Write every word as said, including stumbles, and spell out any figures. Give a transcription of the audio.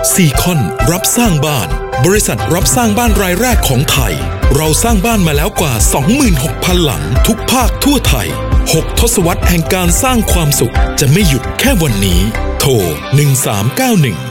ซีคอนรับสร้างบ้านบริษัทรับสร้างบ้านรายแรกของไทยเราสร้างบ้านมาแล้วกว่า สองหมื่นหกพัน หลังทุกภาคทั่วไทยหกทศวรรษแห่งการสร้างความสุขจะไม่หยุดแค่วันนี้โทรหนึ่งสามเก้าหนึ่ง